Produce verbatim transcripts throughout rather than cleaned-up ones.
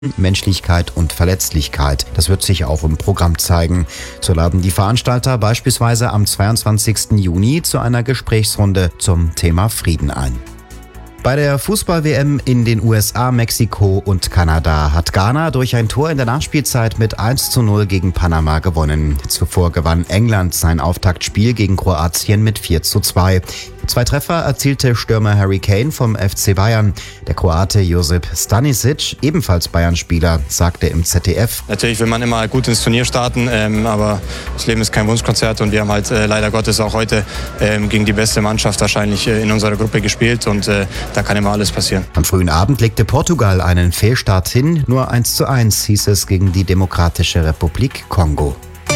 Menschlichkeit und Verletzlichkeit. Das wird sich auch im Programm zeigen. So laden die Veranstalter beispielsweise am zweiundzwanzigsten Juni zu einer Gesprächsrunde zum Thema Frieden ein. Bei der Fußball-W M in den U S A, Mexiko und Kanada hat Ghana durch ein Tor in der Nachspielzeit mit eins zu null gegen Panama gewonnen. Zuvor gewann England sein Auftaktspiel gegen Kroatien mit vier zu zwei. Zwei Treffer erzielte Stürmer Harry Kane vom F C Bayern. Der Kroate Josip Stanisic, ebenfalls Bayern-Spieler, sagte im Z D F: Natürlich will man immer gut ins Turnier starten, ähm, aber das Leben ist kein Wunschkonzert und wir haben halt äh, leider Gottes auch heute ähm, gegen die beste Mannschaft wahrscheinlich äh, in unserer Gruppe gespielt und äh, da kann immer alles passieren. Am frühen Abend legte Portugal einen Fehlstart hin. Nur eins zu eins hieß es gegen die Demokratische Republik Kongo.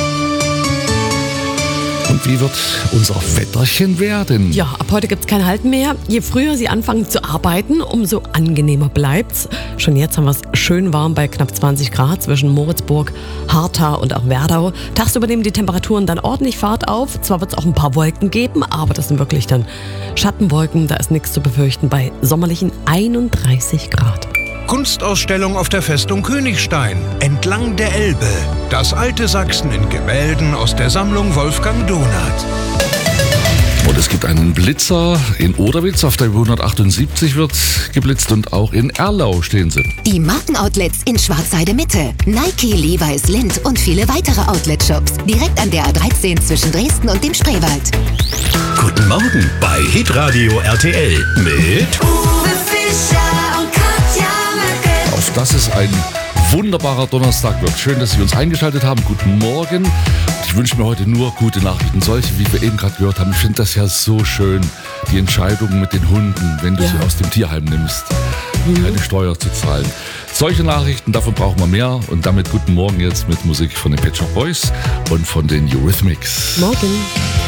Und wie wird unser Wetterchen werden? Ja, ab heute gibt's kein Halten mehr. Je früher Sie anfangen zu arbeiten, umso angenehmer bleibt's. Schon jetzt haben wir es schön warm bei knapp zwanzig Grad zwischen Moritzburg, Hartha und auch Werdau. Tagsüber nehmen die Temperaturen dann ordentlich Fahrt auf. Zwar wird es auch ein paar Wolken geben, aber das sind wirklich dann Schattenwolken. Da ist nichts zu befürchten bei sommerlichen einunddreißig Grad. Kunstausstellung auf der Festung Königstein, entlang der Elbe. Das alte Sachsen in Gemälden aus der Sammlung Wolfgang Donath. Und es gibt einen Blitzer in Oderwitz, auf der hundertachtundsiebzig wird geblitzt und auch in Erlau stehen sie. Die Markenoutlets in Schwarzheide Mitte, Nike, Levi's, Lindt und viele weitere Outlet-Shops. Direkt an der A dreizehn zwischen Dresden und dem Spreewald. Guten Morgen bei Hitradio R T L mit Uwe Fischer und Katja Möcke. Auf dass es ein wunderbarer Donnerstag wird. Schön, dass Sie uns eingeschaltet haben. Guten Morgen. Ich wünsche mir heute nur gute Nachrichten. Solche, wie wir eben gerade gehört haben. Ich finde das ja so schön, die Entscheidung mit den Hunden, wenn du Ja. sie aus dem Tierheim nimmst, keine Steuer zu zahlen. Solche Nachrichten, davon brauchen wir mehr. Und damit guten Morgen jetzt mit Musik von den Pet Shop Boys und von den Eurythmics. Morgen.